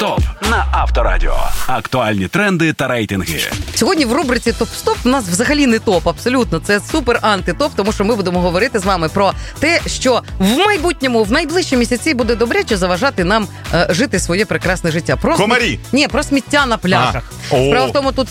Топ-стоп на Авторадіо. Актуальні тренди та рейтинги. Сьогодні в рубриці «Топ-стоп» у нас взагалі не топ, абсолютно. Це супер антитоп, тому що ми будемо говорити з вами про те, що в майбутньому, в найближчі місяці буде добряче заважати нам жити своє прекрасне життя. Комарі! Ні, про сміття на пляжах. Справа в тому, тут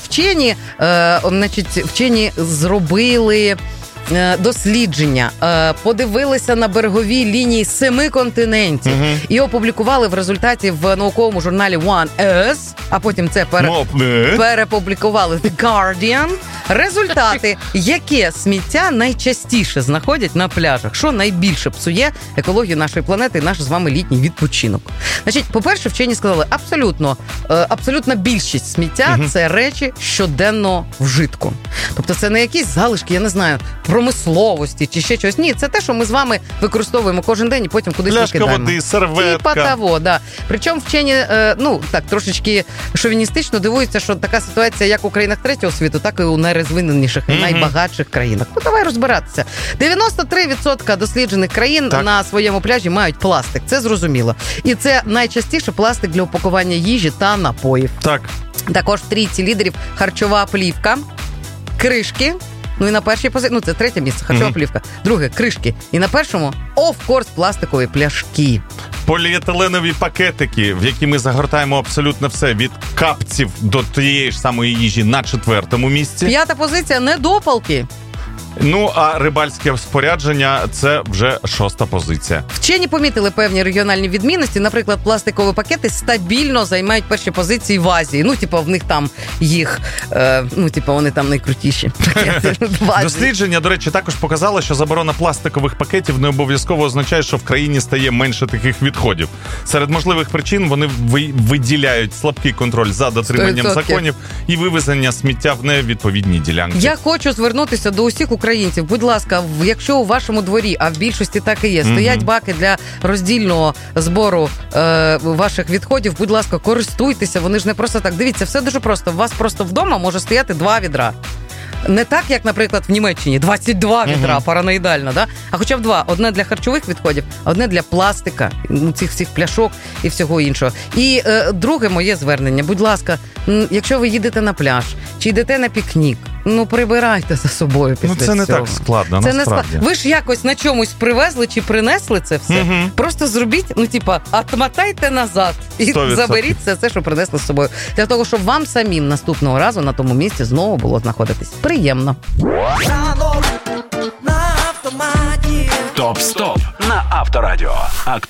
вчені зробили дослідження, подивилися на берегові лінії 7 континентів і опублікували в результаті в науковому журналі One Earth, а потім це перепублікували The Guardian, результати, яке сміття найчастіше знаходять на пляжах, що найбільше псує екологію нашої планети і наш з вами літній відпочинок. Значить, по-перше, вчені сказали, абсолютна більшість сміття – це речі щоденного вжитку. Тобто це не якісь залишки, я не знаю, промисловості чи ще щось. Ні, це те, що ми з вами використовуємо кожен день і потім кудись викидаємо. Пляшка води, серветка. І патаво, да. Причому вчені, трошечки шовіністично дивуються, що така ситуація як у країнах третього світу, так і у найрозвиненіших і найбагатших країнах. Ну, давай розбиратися. 93% досліджених країн на своєму пляжі мають пластик. Це зрозуміло. І це найчастіше пластик для упакування їжі та напоїв. Так. Також в трійці лідерів харчова плівка, кришки, ну і на першій позиції, це третє місце, харчова плівка. Друге, кришки. І на першому, of course, пластикові пляшки. Поліетиленові пакетики, в які ми загортаємо абсолютно все, від капців до тієї ж самої їжі, на 4-му місці. 5-та позиція, недопалки. Ну, а рибальське спорядження – це вже 6-та позиція. Вчені помітили певні регіональні відмінності. Наприклад, пластикові пакети стабільно займають перші позиції в Азії. Ну, в них там їх, вони там найкрутіші пакети в Азії. Дослідження, до речі, також показало, що заборона пластикових пакетів не обов'язково означає, що в країні стає менше таких відходів. Серед можливих причин вони виділяють слабкий контроль за дотриманням 100%. законів і вивезення сміття в невідповідні ділянки. Я хочу звернутися до усіх українців. Будь ласка, якщо у вашому дворі, а в більшості так і є, стоять баки для роздільного збору ваших відходів, будь ласка, користуйтеся, вони ж не просто так. Дивіться, все дуже просто. У вас просто вдома може стояти 2 відра. Не так, як, наприклад, в Німеччині 22 відра, параноїдально, да? А хоча б 2. Одне для харчових відходів, а одне для пластика, цих всіх пляшок і всього іншого. І друге моє звернення. Будь ласка, якщо ви їдете на пляж чи йдете на пікнік, прибирайте за собою після цього. Це не так складно, насправді. Ви ж якось на чомусь привезли чи принесли це все. Просто зробіть, отмотайте назад і 100%. заберіть це, що принесли з собою. Для того, щоб вам самим наступного разу на тому місці знову було знаходитись приємно. Топ-стоп на Авторадіо.